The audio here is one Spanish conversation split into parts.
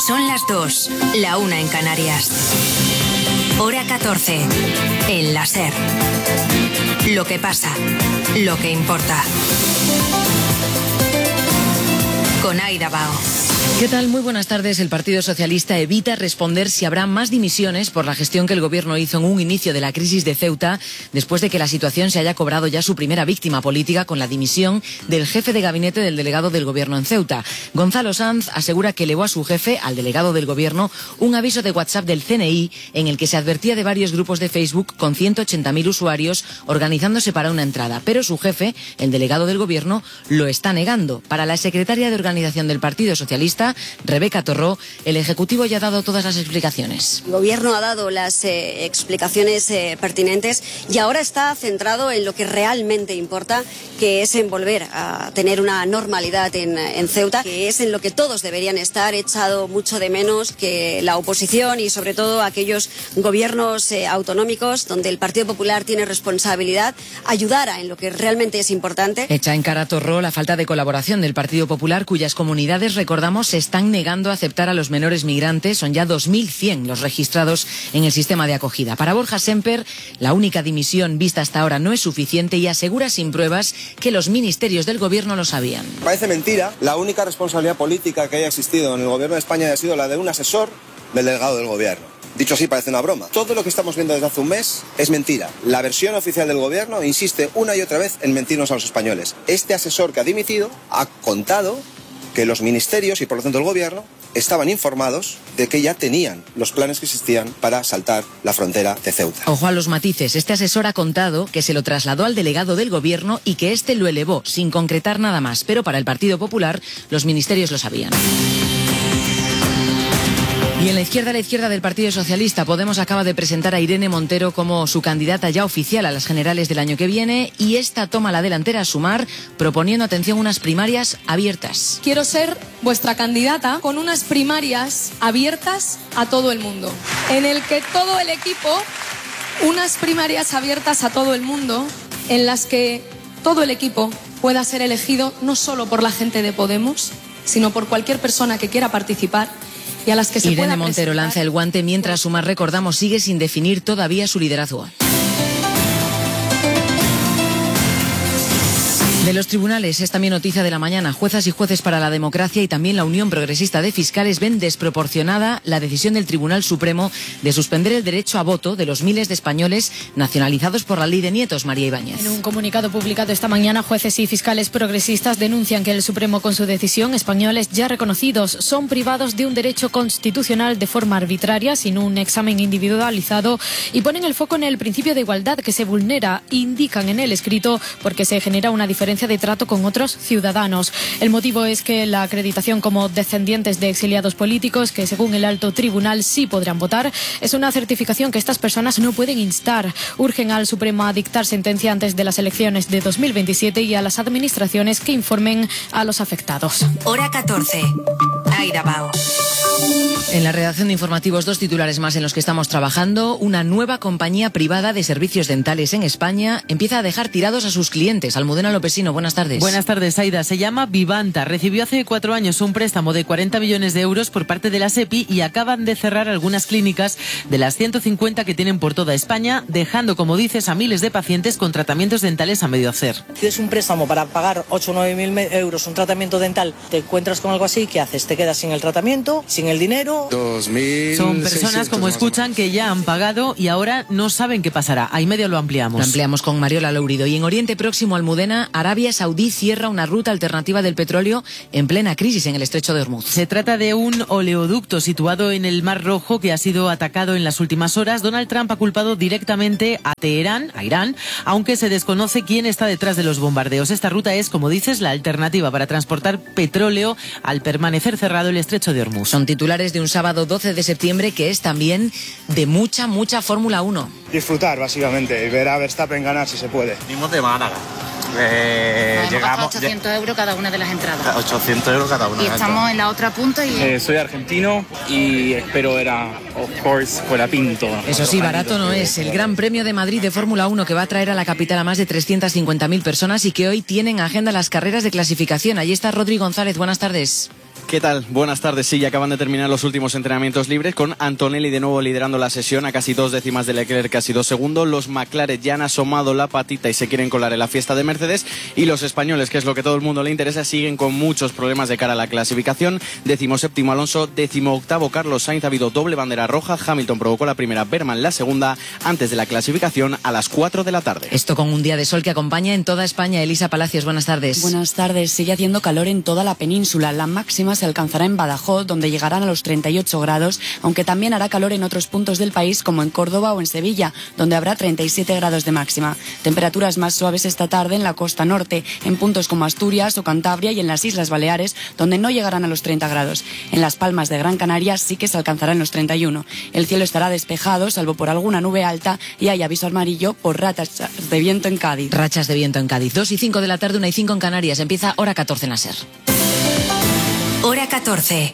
Son las 2, la 1 en Canarias. Hora 14, en la SER. Lo que pasa, lo que importa. Con Aida Bao. ¿Qué tal? Muy buenas tardes. El Partido Socialista evita responder si habrá más dimisiones por la gestión que el Gobierno hizo en un inicio de la crisis de Ceuta, después de que la situación se haya cobrado ya su primera víctima política con la dimisión del jefe de gabinete del delegado del Gobierno en Ceuta. Gonzalo Sanz asegura que elevó a su jefe, al delegado del Gobierno, un aviso de WhatsApp del CNI en el que se advertía de varios grupos de Facebook con 180.000 usuarios organizándose para una entrada. Pero su jefe, el delegado del Gobierno, lo está negando. Para la secretaria de Organización del Partido Socialista, Rebeca Torró, el Ejecutivo ya ha dado todas las explicaciones. El Gobierno ha dado las explicaciones pertinentes y ahora está centrado en lo que realmente importa, que es en volver a tener una normalidad en Ceuta, que es en lo que todos deberían estar. He echado mucho de menos que la oposición y sobre todo aquellos gobiernos autonómicos donde el Partido Popular tiene responsabilidad ayudara en lo que realmente es importante. Echa en cara Torró la falta de colaboración del Partido Popular, cuyas comunidades, recordamos, se están negando a aceptar a los menores migrantes. Son ya 2.100 los registrados en el sistema de acogida. Para Borja Semper, la única dimisión vista hasta ahora no es suficiente y asegura sin pruebas que los ministerios del Gobierno lo sabían. Parece mentira. La única responsabilidad política que haya existido en el Gobierno de España ha sido la de un asesor del delegado del Gobierno. Dicho así, parece una broma. Todo lo que estamos viendo desde hace un mes es mentira. La versión oficial del Gobierno insiste una y otra vez en mentirnos a los españoles. Este asesor que ha dimitido ha contado que los ministerios y por lo tanto el Gobierno estaban informados de que ya tenían los planes que existían para saltar la frontera de Ceuta. Ojo a los matices. Este asesor ha contado que se lo trasladó al delegado del Gobierno y que éste lo elevó sin concretar nada más. Pero para el Partido Popular, los ministerios lo sabían. Y en la izquierda del Partido Socialista, Podemos acaba de presentar a Irene Montero como su candidata ya oficial a las generales del año que viene, y esta toma la delantera a Sumar, proponiendo, atención, unas primarias abiertas. Quiero ser vuestra candidata con unas primarias abiertas a todo el mundo, en el que todo el equipo, unas primarias abiertas a todo el mundo, en las que todo el equipo pueda ser elegido no solo por la gente de Podemos, sino por cualquier persona que quiera participar. Y a las que se Irene Montero lanza el guante mientras Sumar, recordamos, sigue sin definir todavía su liderazgo. De los tribunales es también noticia de la mañana. Juezas y jueces para la Democracia y también la Unión Progresista de Fiscales ven desproporcionada la decisión del Tribunal Supremo de suspender el derecho a voto de los miles de españoles nacionalizados por la ley de nietos. María Ibáñez. En un comunicado publicado esta mañana, jueces y fiscales progresistas denuncian que el Supremo, con su decisión, españoles ya reconocidos son privados de un derecho constitucional de forma arbitraria, sin un examen individualizado, y ponen el foco en el principio de igualdad que se vulnera, indican en el escrito, porque se genera una diferencia de trato con otros ciudadanos. El motivo es que la acreditación como descendientes de exiliados políticos, que según el alto tribunal sí podrán votar, es una certificación que estas personas no pueden instar. Urgen al Supremo a dictar sentencia antes de las elecciones de 2027 y a las administraciones que informen a los afectados. Hora 14. Aida Bao. En la redacción de informativos, dos titulares más en los que estamos trabajando. Una nueva compañía privada de servicios dentales en España empieza a dejar tirados a sus clientes. Almudena Lopesino, buenas tardes. Buenas tardes, Aida. Se llama Vivanta. Recibió hace 4 años un préstamo de 40 millones de euros por parte de la SEPI y acaban de cerrar algunas clínicas de las 150 que tienen por toda España, dejando, como dices, a miles de pacientes con tratamientos dentales a medio hacer. Tienes un préstamo para pagar 8 o 9 mil euros un tratamiento dental, te encuentras con algo así, ¿qué haces? Te quedas sin el tratamiento, sin el dinero. Son personas, como escuchan, que ya han pagado y ahora no saben qué pasará. Ahí medio lo ampliamos. Lo ampliamos con Mariola Lourido. Y en Oriente Próximo, Almudena, Arabia Saudí cierra una ruta alternativa del petróleo en plena crisis en el estrecho de Hormuz. Se trata de un oleoducto situado en el Mar Rojo que ha sido atacado en las últimas horas. Donald Trump ha culpado directamente a Teherán, a Irán, aunque se desconoce quién está detrás de los bombardeos. Esta ruta es, como dices, la alternativa para transportar petróleo al permanecer cerrado el estrecho de Hormuz. Son titulares de un sábado 12 de septiembre que es también de mucha Fórmula 1. Disfrutar, básicamente, y ver a Verstappen ganar si se puede. Venimos de Málaga. Llegamos 800 euros cada una de las entradas. 800 euros cada una. Y estamos en la otra punta y... soy argentino y espero ver a, of course, Colapinto. Eso sí, barato no es. El Gran Premio de Madrid de Fórmula 1 que va a traer a la capital a más de 350.000 personas y que hoy tienen agenda las carreras de clasificación. Allí está Rodri González. Buenas tardes. ¿Qué tal? Buenas tardes. Sí, ya acaban de terminar los últimos entrenamientos libres con Antonelli de nuevo liderando la sesión a casi 2 décimas de Leclerc, casi 2 segundos. Los McLaren ya han asomado la patita y se quieren colar en la fiesta de Mercedes. Y los españoles, que es lo que todo el mundo le interesa, siguen con muchos problemas de cara a la clasificación. 17º Alonso, 18º Carlos Sainz. Ha habido doble bandera roja. Hamilton provocó la primera, Verman la segunda, antes de la clasificación a las 4 de la tarde. Esto con un día de sol que acompaña en toda España. Elisa Palacios, buenas tardes. Buenas tardes. Sigue haciendo calor en toda la península. La máxima se alcanzará en Badajoz, donde llegarán a los 38 grados, aunque también hará calor en otros puntos del país, como en Córdoba o en Sevilla, donde habrá 37 grados de máxima. Temperaturas más suaves esta tarde en la costa norte, en puntos como Asturias o Cantabria y en las Islas Baleares, donde no llegarán a los 30 grados. En Las Palmas de Gran Canaria sí que se alcanzarán los 31. El cielo estará despejado, salvo por alguna nube alta, y hay aviso amarillo por rachas de viento en Cádiz. Rachas de viento en Cádiz. 2:05 de la tarde, 1:05 en Canarias. Empieza Hora 14 en la SER. Hora 14.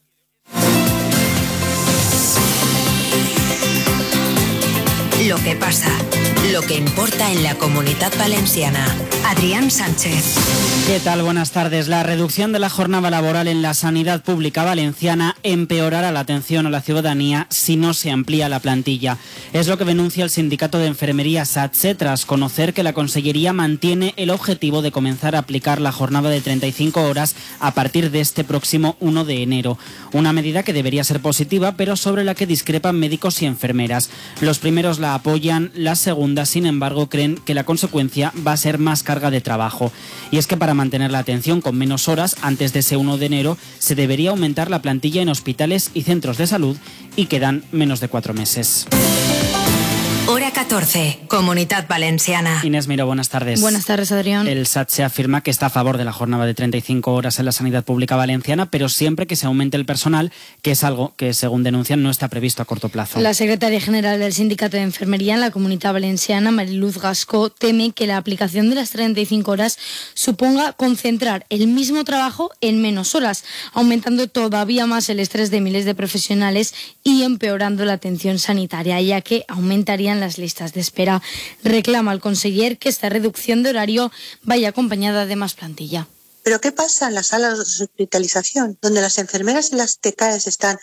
Lo que pasa, lo que importa en la Comunitat Valenciana. Adrián Sánchez. ¿Qué tal? Buenas tardes. La reducción de la jornada laboral en la sanidad pública valenciana empeorará la atención a la ciudadanía si no se amplía la plantilla. Es lo que denuncia el sindicato de enfermería SATSE tras conocer que la Consellería mantiene el objetivo de comenzar a aplicar la jornada de 35 horas a partir de este próximo 1 de enero. Una medida que debería ser positiva, pero sobre la que discrepan médicos y enfermeras. Los primeros la apoyan, las segundas, sin embargo, creen que la consecuencia va a ser más carga de trabajo. Y es que para mantener la atención con menos horas antes de ese 1 de enero se debería aumentar la plantilla en hospitales y centros de salud, y quedan menos de 4 meses. Hora 14, Comunitat Valenciana. Inés Miró, buenas tardes. Buenas tardes, Adrián. El SATSE afirma que está a favor de la jornada de 35 horas en la sanidad pública valenciana, pero siempre que se aumente el personal, que es algo que, según denuncian, no está previsto a corto plazo. La secretaria general del Sindicato de Enfermería en la Comunitat Valenciana, Mariluz Gascó, teme que la aplicación de las 35 horas suponga concentrar el mismo trabajo en menos horas, aumentando todavía más el estrés de miles de profesionales y empeorando la atención sanitaria, ya que aumentarían las listas de espera. Reclama al conseller que esta reducción de horario vaya acompañada de más plantilla. ¿Pero qué pasa en las salas de hospitalización, donde las enfermeras y las TCAES están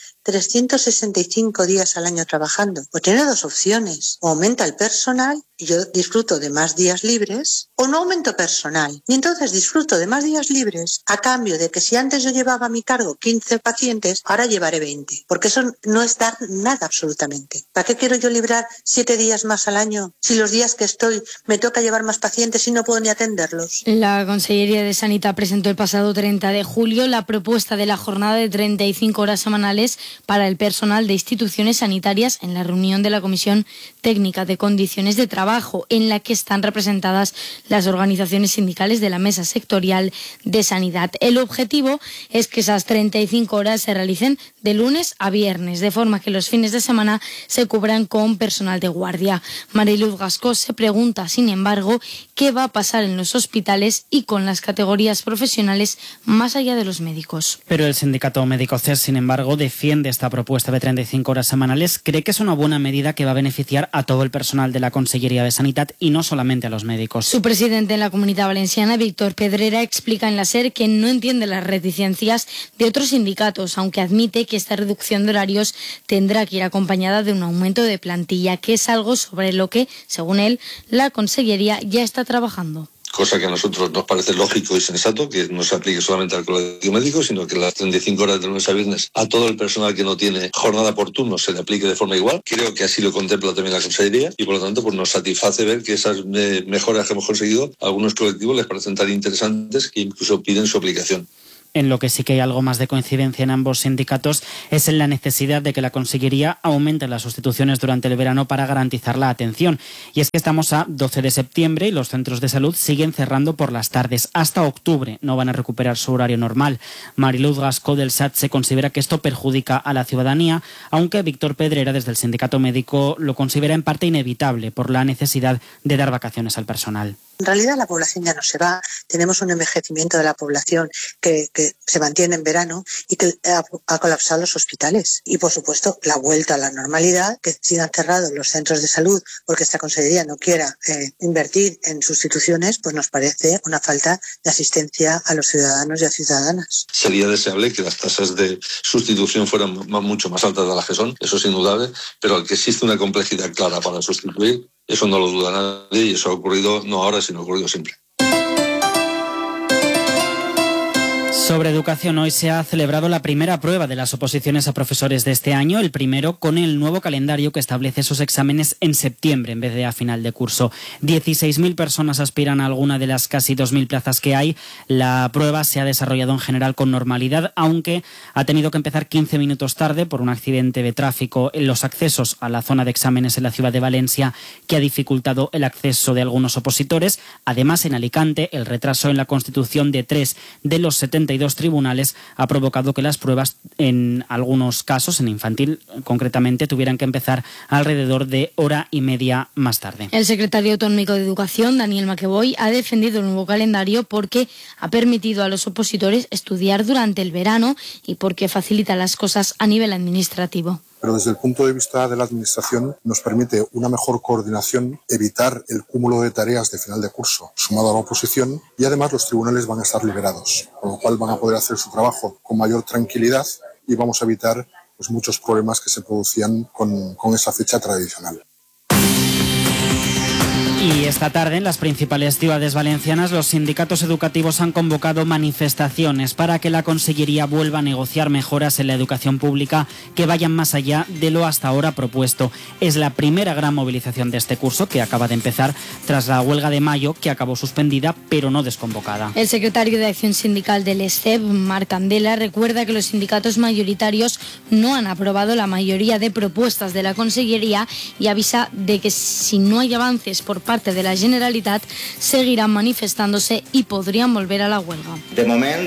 365 días al año trabajando? Pues tiene dos opciones: o aumenta el personal y yo disfruto de más días libres, o no aumento personal y entonces disfruto de más días libres a cambio de que si antes yo llevaba a mi cargo 15 pacientes, ahora llevaré 20, porque eso no es dar nada absolutamente. ¿Para qué quiero yo librar 7 días más al año si los días que estoy me toca llevar más pacientes y no puedo ni atenderlos? La Consellería de Sanidad presentó el pasado 30 de julio la propuesta de la jornada de 35 horas semanales para el personal de instituciones sanitarias en la reunión de la Comisión Técnica de Condiciones de Trabajo, en la que están representadas las organizaciones sindicales de la Mesa Sectorial de Sanidad. El objetivo es que esas 35 horas se realicen de lunes a viernes, de forma que los fines de semana se cubran con personal de guardia. Mariluz Gascó se pregunta, sin embargo, qué va a pasar en los hospitales y con las categorías profesionales más allá de los médicos. Pero el sindicato médico CES, sin embargo, defiende esta propuesta de 35 horas semanales. Cree que es una buena medida que va a beneficiar a todo el personal de la Consellería de Sanidad y no solamente a los médicos. Su presidente en la Comunitat Valenciana, Víctor Pedrera, explica en la SER que no entiende las reticencias de otros sindicatos, aunque admite que esta reducción de horarios tendrá que ir acompañada de un aumento de plantilla, que es algo sobre lo que, según él, la Consellería ya está trabajando. Cosa que a nosotros nos parece lógico y sensato, que no se aplique solamente al colectivo médico, sino que las 35 horas de lunes a viernes a todo el personal que no tiene jornada por turno se le aplique de forma igual. Creo que así lo contempla también la Consellería y por lo tanto pues nos satisface ver que esas mejoras que hemos conseguido a algunos colectivos les parecen tan interesantes que incluso piden su aplicación. En lo que sí que hay algo más de coincidencia en ambos sindicatos es en la necesidad de que la Consellería aumente las sustituciones durante el verano para garantizar la atención. Y es que estamos a 12 de septiembre y los centros de salud siguen cerrando por las tardes. Hasta octubre no van a recuperar su horario normal. Mariluz Gascó del SATSE considera que esto perjudica a la ciudadanía, aunque Víctor Pedrera desde el sindicato médico lo considera en parte inevitable por la necesidad de dar vacaciones al personal. En realidad la población ya no se va, tenemos un envejecimiento de la población que se mantiene en verano y que ha colapsado los hospitales. Y por supuesto la vuelta a la normalidad, que sigan cerrados los centros de salud porque esta consejería no quiera invertir en sustituciones, pues nos parece una falta de asistencia a los ciudadanos y a ciudadanas. Sería deseable que las tasas de sustitución fueran mucho más altas de las que son, eso es indudable, pero que existe una complejidad clara para sustituir, eso no lo duda nadie y eso ha ocurrido no ahora, sino ha ocurrido siempre. Sobre educación, hoy se ha celebrado la primera prueba de las oposiciones a profesores de este año, el primero con el nuevo calendario que establece esos exámenes en septiembre en vez de a final de curso. 16.000 personas aspiran a alguna de las casi 2.000 plazas que hay. La prueba se ha desarrollado en general con normalidad, aunque ha tenido que empezar 15 minutos tarde por un accidente de tráfico en los accesos a la zona de exámenes en la ciudad de Valencia, que ha dificultado el acceso de algunos opositores. Además, en Alicante, el retraso en la constitución de 3 de los 72 tribunales ha provocado que las pruebas, en algunos casos, en infantil concretamente, tuvieran que empezar alrededor de hora y media más tarde. El secretario autonómico de Educación, Daniel Maqueboy, ha defendido el nuevo calendario porque ha permitido a los opositores estudiar durante el verano y porque facilita las cosas a nivel administrativo. Pero desde el punto de vista de la Administración nos permite una mejor coordinación, evitar el cúmulo de tareas de final de curso sumado a la oposición y además los tribunales van a estar liberados, con lo cual van a poder hacer su trabajo con mayor tranquilidad y vamos a evitar pues, muchos problemas que se producían con esa fecha tradicional. Y esta tarde en las principales ciudades valencianas los sindicatos educativos han convocado manifestaciones para que la Consellería vuelva a negociar mejoras en la educación pública que vayan más allá de lo hasta ahora propuesto. Es la primera gran movilización de este curso que acaba de empezar tras la huelga de mayo que acabó suspendida pero no desconvocada. El secretario de Acción Sindical del ESCEP, Marc Candela, recuerda que los sindicatos mayoritarios no han aprobado la mayoría de propuestas de la Consellería y avisa de que si no hay avances por parte de la Generalitat seguirán manifestándose i podrien volver a la huelga. De moment,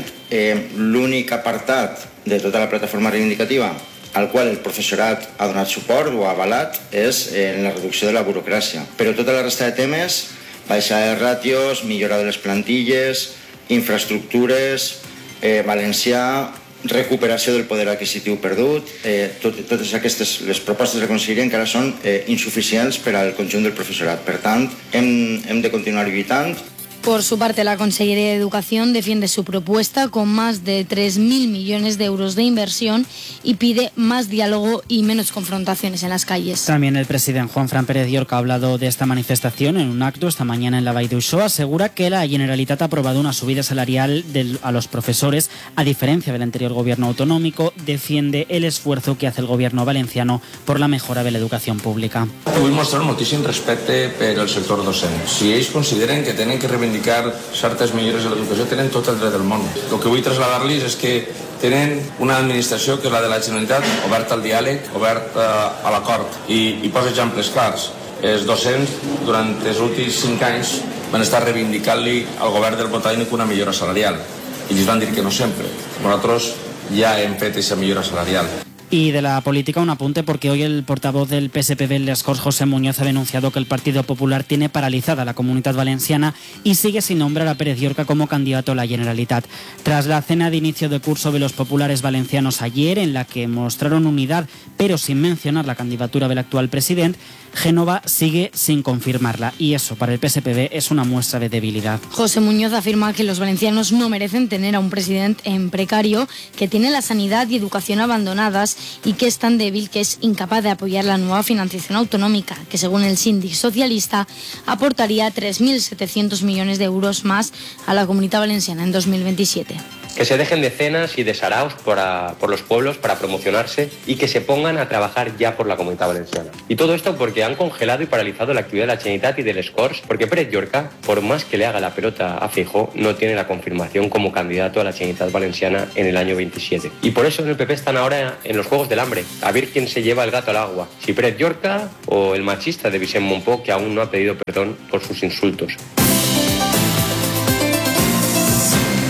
l'únic apartat de tota la plataforma reivindicativa al qual el professorat ha donat suport o ha avalat és en la reducció de la burocràcia. Però tota la resta de temes, baixar de ràtios, millora de les plantilles, infraestructures, valencià, recuperació del poder adquisitiu perdut, totes aquestes les propostes de la Conselleria encara són insuficients per al conjunt del professorat. Per tant, hem de continuar lluitant. Por su parte, la Consellería de Educación defiende su propuesta con más de 3.000 millones de euros de inversión y pide más diálogo y menos confrontaciones en las calles. También el presidente Juanfran Pérez Llorca ha hablado de esta manifestación en un acto esta mañana en la Vall d'Uixó. Asegura que la Generalitat ha aprobado una subida salarial a los profesores, a diferencia del anterior gobierno autonómico. Defiende el esfuerzo que hace el gobierno valenciano por la mejora de la educación pública. Vull mostrar moltíssim respecte per al sector docent. Si ells consideren que tenen que reivindicar certes millores de l'educació, tenen tot el dret del món. El que vull traslladar-los és que tenen una administració que és la de la Generalitat, oberta al diàleg, oberta a l'acord. I posa exemples clars. Els docents, durant els últims 5 anys, van estar reivindicant-li al govern del Botànic una millora salarial. I ells van dir que no sempre. Nosaltres ja hem fet aquesta millora salarial. Y de la política un apunte porque hoy el portavoz del PSPB en Les Corts, José Muñoz, ha denunciado que el Partido Popular tiene paralizada la Comunitat Valenciana y sigue sin nombrar a Pérez Llorca como candidato a la Generalitat. Tras la cena de inicio de curso de los populares valencianos ayer, en la que mostraron unidad pero sin mencionar la candidatura del actual presidente, Génova sigue sin confirmarla y eso para el PSPB es una muestra de debilidad. José Muñoz afirma que los valencianos no merecen tener a un presidente en precario, que tiene la sanidad y educación abandonadas y que es tan débil que es incapaz de apoyar la nueva financiación autonómica, que según el síndic socialista aportaría 3.700 millones de euros más a la Comunitat Valenciana en 2027. Que se dejen de cenas y de saraos por los pueblos para promocionarse y que se pongan a trabajar ya por la Comunitat Valenciana. Y todo esto porque han congelado y paralizado la actividad de la Generalitat y de Les Corts, porque Pérez Llorca, por más que le haga la pelota a Feijóo, no tiene la confirmación como candidato a la Generalitat Valenciana en el año 27. Y por eso en el PP están ahora en los Juegos del Hambre, a ver quién se lleva el gato al agua, si Pérez Llorca o el machista de Vicent Montpó, que aún no ha pedido perdón por sus insultos.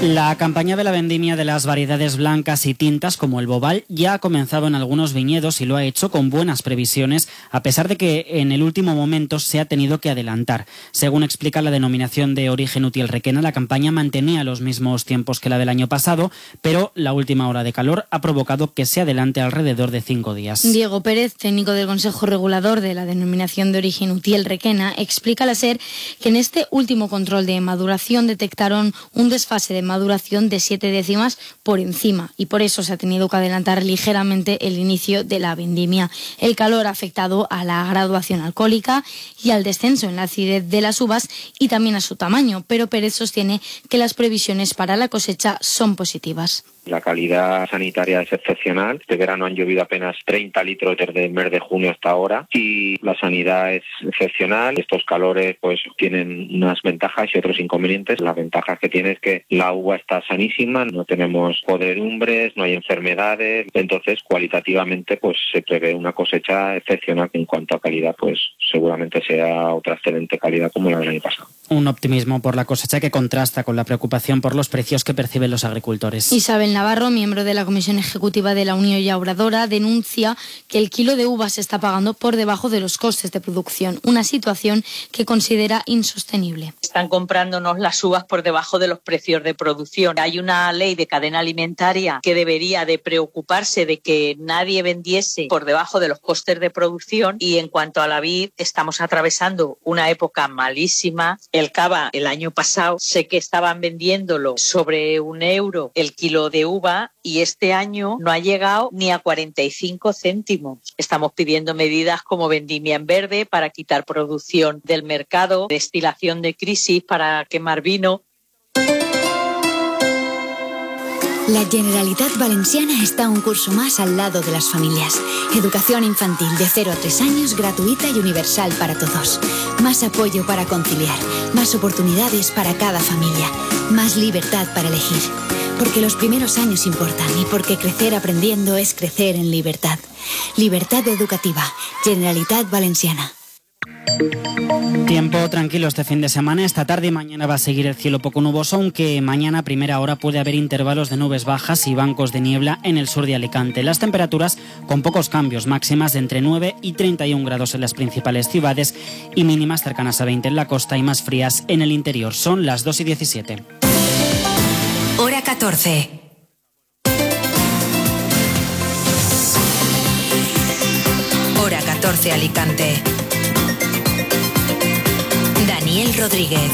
La campaña de la vendimia de las variedades blancas y tintas como el bobal ya ha comenzado en algunos viñedos y lo ha hecho con buenas previsiones, a pesar de que en el último momento se ha tenido que adelantar. Según explica la denominación de origen Utiel Requena, la campaña mantenía los mismos tiempos que la del año pasado, pero la última hora de calor ha provocado que se adelante alrededor de 5 días. Diego Pérez, técnico del Consejo Regulador de la denominación de origen Utiel Requena, explica a la SER que en este último control de maduración detectaron un desfase de maduración de 7 décimas por encima y por eso se ha tenido que adelantar ligeramente el inicio de la vendimia. El calor ha afectado a la graduación alcohólica y al descenso en la acidez de las uvas y también a su tamaño, pero Pérez sostiene que las previsiones para la cosecha son positivas. La calidad sanitaria es excepcional. Este verano han llovido apenas 30 litros desde el mes de junio hasta ahora y la sanidad es excepcional. Estos calores pues tienen unas ventajas y otros inconvenientes. Las ventajas que tiene es que la uva está sanísima, no tenemos podredumbres, no hay enfermedades. Entonces, cualitativamente pues se prevé una cosecha excepcional. En cuanto a calidad, pues seguramente sea otra excelente calidad como la del año pasado. Un optimismo por la cosecha que contrasta con la preocupación por los precios que perciben los agricultores. Isabel Navarro, miembro de la Comisión Ejecutiva de la Unión Llauradora, denuncia que el kilo de uvas se está pagando por debajo de los costes de producción, una situación que considera insostenible. Están comprándonos las uvas por debajo de los precios de producción. Hay una ley de cadena alimentaria que debería de preocuparse de que nadie vendiese por debajo de los costes de producción y en cuanto a la vid estamos atravesando una época malísima. El cava el año pasado sé que estaban vendiéndolo sobre €1 el kilo de uva y este año no ha llegado ni a 45 céntimos. Estamos pidiendo medidas como vendimia en verde para quitar producción del mercado, destilación de crisis para quemar vino. La Generalitat Valenciana está un curso más al lado de las familias. Educación infantil de 0 a 3 años, gratuita y universal para todos. Más apoyo para conciliar, más oportunidades para cada familia, más libertad para elegir. Porque los primeros años importan y porque crecer aprendiendo es crecer en libertad. Libertad educativa, Generalitat Valenciana. Tiempo tranquilo este fin de semana. Esta tarde y mañana va a seguir el cielo poco nuboso, aunque mañana a primera hora puede haber intervalos de nubes bajas y bancos de niebla en el sur de Alicante. Las temperaturas con pocos cambios, máximas de entre 9 y 31 grados en las principales ciudades y mínimas cercanas a 20 en la costa y más frías en el interior. Son las 2:17. Hora 14. Hora 14 Alicante. Daniel Rodríguez.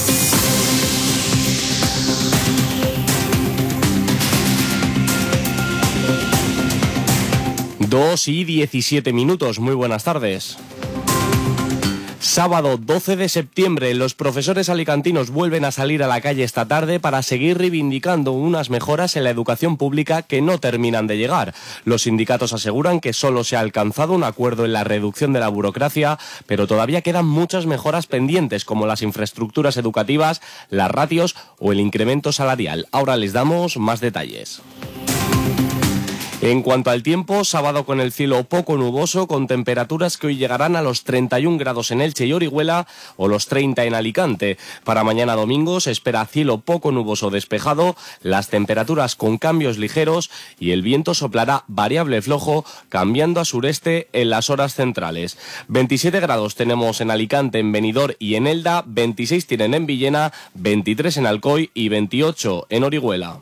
Dos y 17 minutos. Muy buenas tardes. Sábado 12 de septiembre, los profesores alicantinos vuelven a salir a la calle esta tarde para seguir reivindicando unas mejoras en la educación pública que no terminan de llegar. Los sindicatos aseguran que solo se ha alcanzado un acuerdo en la reducción de la burocracia, pero todavía quedan muchas mejoras pendientes, como las infraestructuras educativas, las ratios o el incremento salarial. Ahora les damos más detalles. En cuanto al tiempo, sábado con el cielo poco nuboso, con temperaturas que hoy llegarán a los 31 grados en Elche y Orihuela o los 30 en Alicante. Para mañana domingo se espera cielo poco nuboso despejado, las temperaturas con cambios ligeros y el viento soplará variable flojo, cambiando a sureste en las horas centrales. 27 grados tenemos en Alicante, en Benidorm y en Elda, 26 tienen en Villena, 23 en Alcoy y 28 en Orihuela.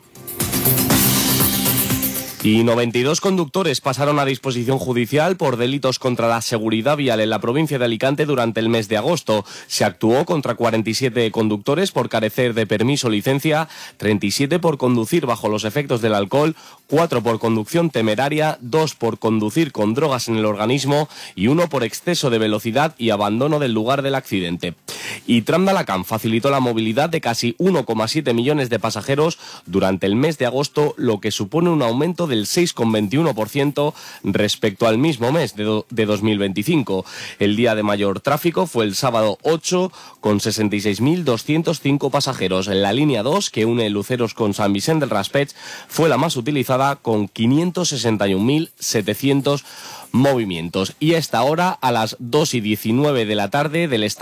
Y 92 conductores pasaron a disposición judicial por delitos contra la seguridad vial en la provincia de Alicante durante el mes de agosto. Se actuó contra 47 conductores por carecer de permiso o licencia, 37 por conducir bajo los efectos del alcohol, 4 por conducción temeraria, 2 por conducir con drogas en el organismo y 1 por exceso de velocidad y abandono del lugar del accidente. Y Tramdalacán facilitó la movilidad de casi 1,7 millones de pasajeros durante el mes de agosto, lo que supone un aumento del 6,21% respecto al mismo mes de 2025. El día de mayor tráfico fue el sábado 8, con 66.205 pasajeros. En la línea 2, que une Luceros con San Vicente del Raspeig, fue la más utilizada, con 561.700 movimientos. Y a esta hora, a las 2:19 de la tarde del estado